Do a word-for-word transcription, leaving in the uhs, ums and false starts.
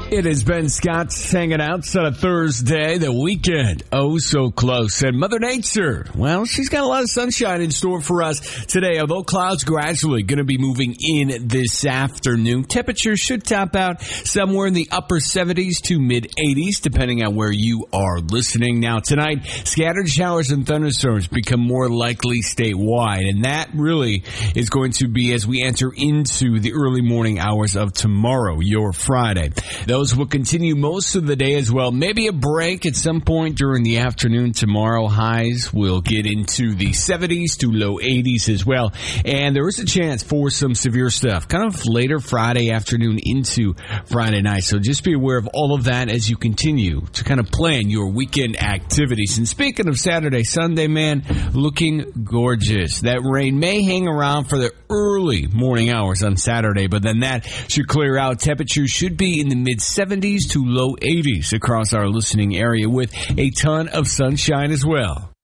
It has been Scott hanging out on a Thursday, the weekend, oh so close. And Mother Nature, well, she's got a lot of sunshine in store for us today, although clouds gradually going to be moving in this afternoon. Temperatures should top out somewhere in the upper seventies to mid eighties, depending on where you are listening. Now, tonight, scattered showers and thunderstorms become more likely statewide, and that really is going to be as we enter into the early morning hours of tomorrow, your Friday. Those will continue most of the day as well. Maybe a break at some point during the afternoon tomorrow. Highs will get into the seventies to low eighties as well. And there is a chance for some severe stuff kind of later Friday afternoon into Friday night. So just be aware of all of that as you continue to kind of plan your weekend activities. And speaking of Saturday, Sunday, man, looking gorgeous. That rain may hang around for the early morning hours on Saturday, but then that should clear out. Temperatures should be in the mid seventies to low eighties across our listening area with a ton of sunshine as well.